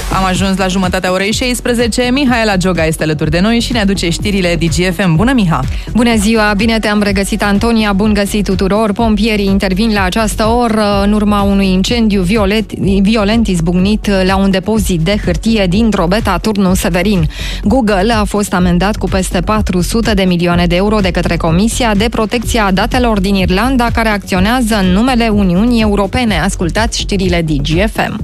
Am ajuns la jumătatea orei 16. Mihaela Gioga este alături de noi și ne aduce știrile DGFM. Bună, Miha! Bună ziua! Bine te-am regăsit, Antonia! Bun găsit tuturor! Pompierii intervin la această oră în urma unui incendiu violent izbucnit la un depozit de hârtie din Drobeta, Turnu Severin. Google a fost amendat cu peste 400 de milioane de euro de către Comisia de Protecție a Datelor din Irlanda, care acționează în numele Uniunii Europene. Ascultați știrile DGFM.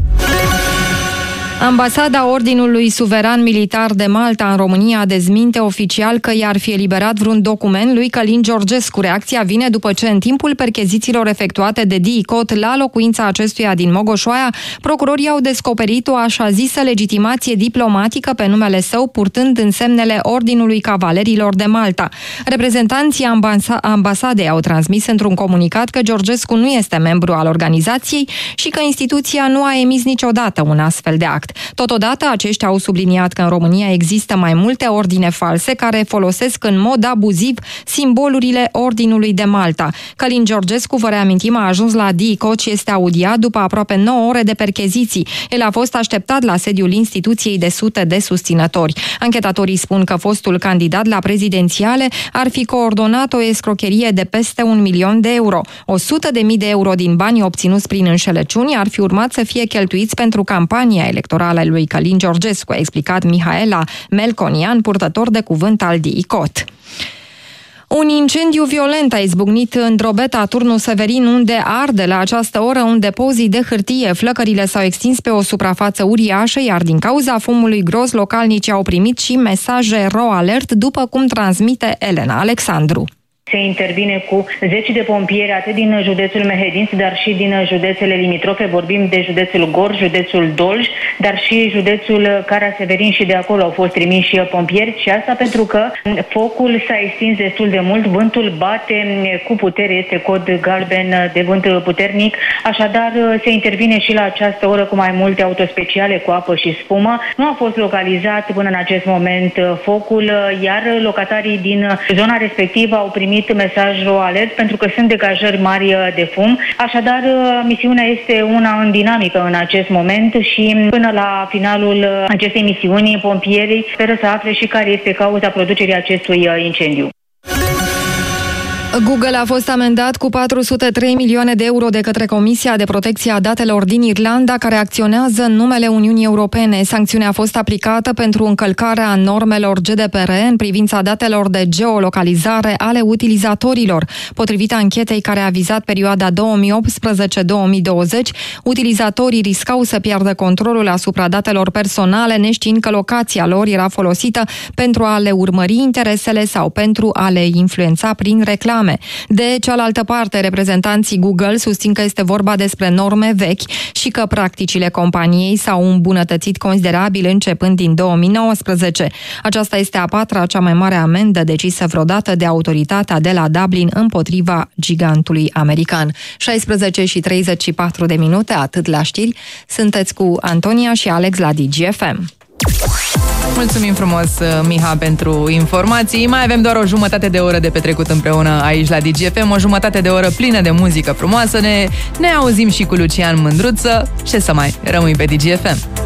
Ambasada Ordinului Suveran Militar de Malta în România dezminte oficial că i-ar fi eliberat vreun document lui Călin Georgescu. Reacția vine după ce, în timpul perchezițiilor efectuate de DICOT la locuința acestuia din Mogoșoaia, procurorii au descoperit o așa zisă legitimație diplomatică pe numele său, purtând însemnele Ordinului Cavalerilor de Malta. Reprezentanții ambasadei au transmis într-un comunicat că Georgescu nu este membru al organizației și că instituția nu a emis niciodată un astfel de act. Totodată, aceștia au subliniat că în România există mai multe ordine false care folosesc în mod abuziv simbolurile Ordinului de Malta. Călin Georgescu, vă reamintim, a ajuns la DICOT și este audiat după aproape 9 ore de percheziții. El a fost așteptat la sediul instituției de sute de susținători. Anchetatorii spun că fostul candidat la prezidențiale ar fi coordonat o escrocherie de peste 1 milion de euro. 100.000 de euro din banii obținuți prin înșelăciuni ar fi urmat să fie cheltuiți pentru campania electorală lui Călin Georgescu, a explicat Mihaela Melconian, purtător de cuvânt al DICOT. Un incendiu violent a izbucnit în Drobeta, Turnu Severin, unde arde la această oră un depozit de hârtie. Flăcările s-au extins pe o suprafață uriașă, iar din cauza fumului gros, localnicii au primit și mesaje RO alert, după cum transmite Elena Alexandru. Se intervine cu 10 de pompieri, atât din județul Mehedinți, dar și din județele limitrofe. Vorbim de județul Gorj, județul Dolj, dar și județul Cara-Severin, și de acolo au fost trimiși pompieri. Și asta pentru că focul s-a extins destul de mult, vântul bate cu putere, este cod galben de vânt puternic, așadar se intervine și la această oră cu mai multe autospeciale cu apă și spumă. Nu a fost localizat până în acest moment focul, iar locatarii din zona respectivă au primit mesaj RO alert pentru că sunt degajări mari de fum. Așadar, misiunea este una în dinamică în acest moment și până la finalul acestei misiuni, pompierii speră să afle și care este cauza producerii acestui incendiu. Google a fost amendat cu 403 milioane de euro de către Comisia de Protecție a Datelor din Irlanda, care acționează în numele Uniunii Europene. Sancțiunea a fost aplicată pentru încălcarea normelor GDPR în privința datelor de geolocalizare ale utilizatorilor. Potrivit anchetei care a vizat perioada 2018-2020, utilizatorii riscau să piardă controlul asupra datelor personale, neștiind că locația lor era folosită pentru a le urmări interesele sau pentru a le influența prin reclame. De cealaltă parte, reprezentanții Google susțin că este vorba despre norme vechi și că practicile companiei s-au îmbunătățit considerabil începând din 2019. Aceasta este a patra cea mai mare amendă decisă vreodată de autoritatea de la Dublin împotriva gigantului american. 16:34, atât la știri. Sunteți cu Antonia și Alex la DGFM. Mulțumim frumos, Miha, pentru informații. Mai avem doar o jumătate de oră de petrecut împreună aici la DGFM, o jumătate de oră plină de muzică frumoasă. Ne auzim și cu Lucian Mândruță. Ce să mai, rămâi pe DGFM.